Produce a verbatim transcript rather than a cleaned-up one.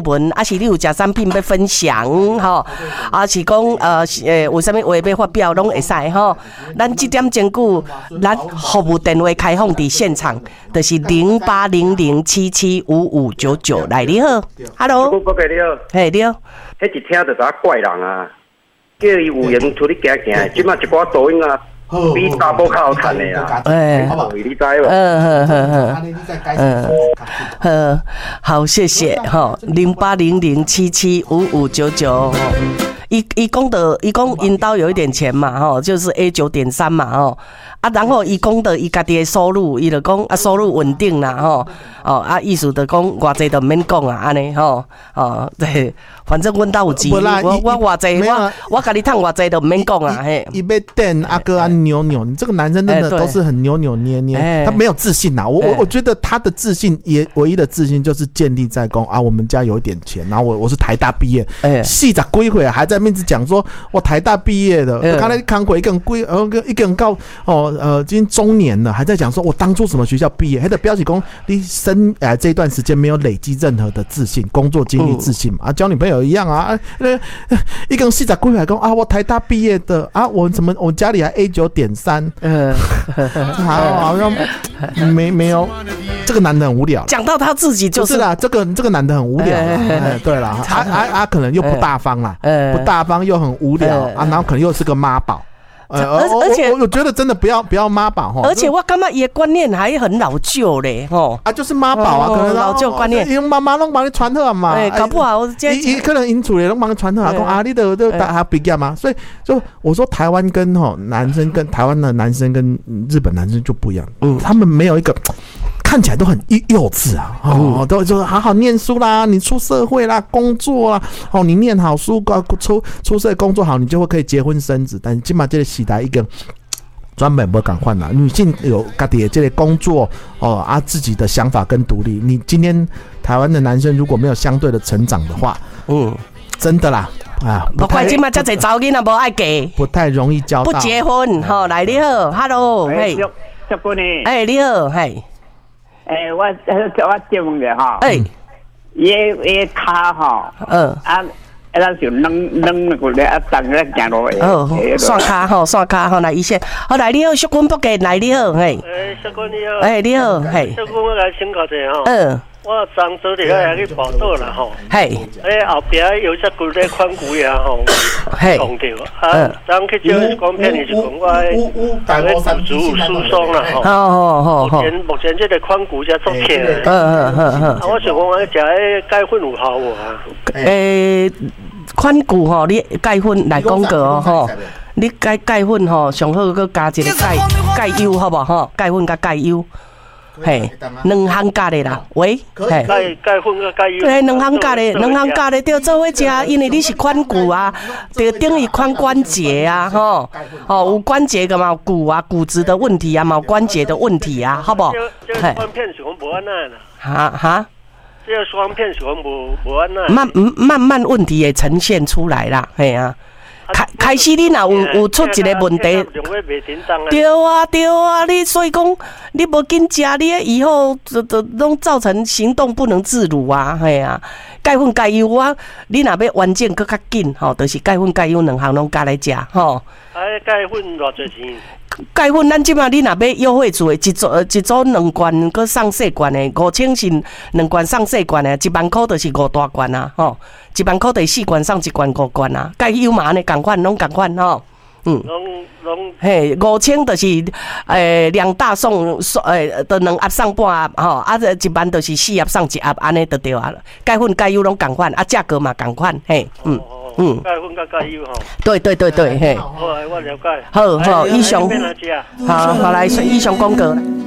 闻，还是你有食产品要分享吼，啊是讲呃诶有啥物话要发表拢会使吼。咱这点钟久，咱服务电话开放伫现场，就是零八零零七七五五九九。来你好 ，Hello， 不哥你好， 嘿你好， 迄一听就知怪人啊，叫伊有闲出去行行，即马一寡抖音啊。比查甫较好看的啦，哎，你知无？ 嗯嗯嗯嗯嗯，好，谢谢哈，零八零零七七五五九九。伊伊讲的，伊讲因兜有一点钱嘛，吼，就是 A 九点三嘛，吼，啊，然后伊讲的伊家己的收入，伊就讲啊，收入稳定啦，吼，哦，啊，意思就讲偌济就免讲啊，安尼吼，哦，对，反正阮兜有钱，我我偌济，我我家己趁偌济就免讲啊，嘿。 伊要等阿哥啊扭扭，你这个男生真的都是很扭扭捏捏，他没有自信呐。我我我觉得他的自信也唯一的自信就是建立在讲啊，我们家有一点钱，然后我我是台大毕业，四十几岁还在面子讲说我台大毕业的，刚才康回一个人归，呃，一个人告哦，呃，今中年了，还在讲说我当初什么学校毕业，他的标题讲你生哎这一段时间没有累积任何的自信，工作经历自信嘛，啊，交女朋友一样啊，呃，一个人四十几岁讲啊，我台大毕业的啊，我怎么我家里还 A 九点三，嗯，好，好像没没有，这个男的很无聊。 讲到他自己就是啦，这个这个男的很无聊，哎，对啦，啊啊啊，可能又不大方啦，不大方又很无聊啊，然后可能又是个妈宝。呃，而且 我, 我觉得真的不要不要妈宝哈， 而且我感觉伊的观念还很老旧嘞吼啊，就是妈宝啊，可能老旧观念， 因为妈妈拢帮你传好嘛， 哎，搞不好伊伊可能因厝里拢帮你传好啊，讲啊，你都都大还毕业嘛，所以就我说台湾跟吼男生跟台湾的男生跟日本男生就不一样，嗯，他们没有一个。看起来都很幼稚啊，哦，都就好好念书啦，你出社会啦，工作啦，哦，你念好书，出出社会工作好，你就会可以结婚生子。但起码这个时代一个专门不敢换啦，女性有家己的这个工作哦啊，自己的想法跟独立。你今天台湾的男生如果没有相对的成长的话，嗯，真的啦。啊， 不快今嘛，这侪查某囡仔无爱嫁， 不太容易交到， 不结婚。好，来你好 ，Hello， 嘿， 小姑娘， 哎，你好，嘿。 诶，我我借问者哈， 诶， 伊伊骹吼，嗯，啊，咱就扔扔过来啊，当个行路诶， 哦，线骹吼，线骹吼，来医生，好来你好，淑君不给来你好，嘿， 诶，淑君你好， 诶，你好，嘿， 淑君我来请教者吼， 嗯。 我昨做伫遐去报道啦吼， 嘿， 诶后壁有只骨咧宽骨呀吼， 嘿， 撞着啊，当去照光片你是讲我大概骨质疏松啦吼， 哦哦目前目前这个髋骨才做起来， 嗯嗯嗯嗯， 我想讲我食迄钙粉有效无啊？ 诶，髋骨吼，你钙粉来讲过哦吼，你钙钙粉吼上好佮加一个钙钙优好无吼，钙粉佮钙优。嘿，两项加的啦，喂， 嘿，钙钙粉个钙油， 对，两项加的，两项加的对做伙食，因为你是髋骨啊，就等于髋关节啊，吼，哦，有关节个嘛，骨啊，骨质的问题啊，嘛，关节的问题啊，好不好？ 这这双片是讲无安那啦， 哈哈， 这双片是讲无无安那， 慢慢慢问题也呈现出来啦，嘿啊。开开始你若有有出一个问题，对啊对啊，你所以讲你无紧食，你以后就就拢造成行动不能自如啊，嘿啊，钙粉钙油啊，你若要完整搁较紧吼，就是钙粉钙油两项拢加来食吼。 啊，钙粉偌济钱？ 钙粉咱即马你若要优惠做，一组一组两罐，搁送细罐的，五千是两罐送细罐的，一万块就是五大罐啊，吼，一万块第四罐送一罐五罐啊，钙油嘛安尼共款，拢共款吼，嗯，拢拢嘿，五千就是诶两大送送诶，得两盒送半盒吼，啊一万就是四盒送一盒，安尼就对啊，钙粉钙油拢共款，啊价格嘛共款，嘿，嗯。嗯， 钙粉甲钙油吼， 对对对对，嘿， 好，我了解。 好好，以上，好好来，以上广告。